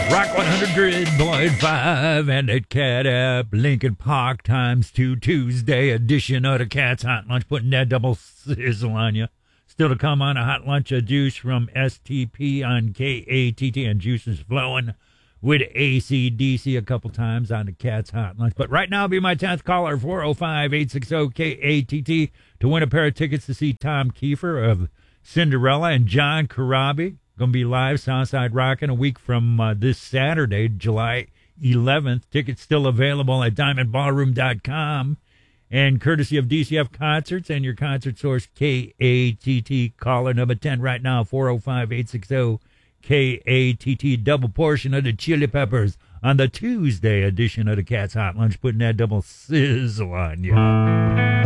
Rock 100.5 and at Cat App, Lincoln Park ×2 Tuesday edition of the Cat's Hot Lunch, putting that double sizzle on you. Still to come on a hot lunch of juice from STP on KATT, and juice is flowing with AC/DC a couple times on the Cat's Hot Lunch. But right now, I'll be my 10th caller, 405-860-KATT, to win a pair of tickets to see Tom Kiefer of Cinderella and John Corabi. Going to be live Southside Rockin' a week from this Saturday, July 11th. Tickets still available at diamondballroom.com. And courtesy of DCF Concerts and your concert source, KATT. Caller number 10 right now, 405-860-KATT. Double portion of the Chili Peppers on the Tuesday edition of the Cat's Hot Lunch, putting that double sizzle on you.